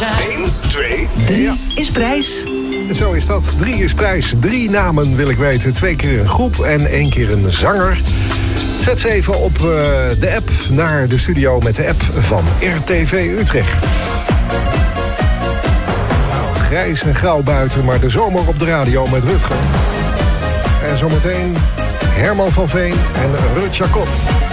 zijn. 1, 2, 3 is prijs. Zo is dat. 3 is prijs. 3 namen wil ik weten. 2 keer een groep en 1 keer een zanger. Zet ze even op de app naar de studio met de app van RTV Utrecht. Nou, grijs en grauw buiten, maar de zomer op de radio met Rutger. En zometeen Herman van Veen en Ruud Jacot.